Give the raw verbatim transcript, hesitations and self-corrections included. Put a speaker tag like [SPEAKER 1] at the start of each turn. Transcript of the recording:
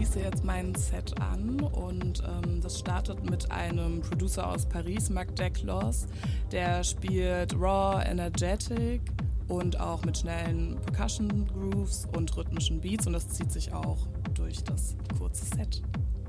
[SPEAKER 1] schließe jetzt mein Set an und ähm, das startet mit einem Producer aus Paris, Marc Declos. Der spielt raw, energetic und auch mit schnellen Percussion Grooves und rhythmischen Beats und das zieht sich auch durch das kurze Set.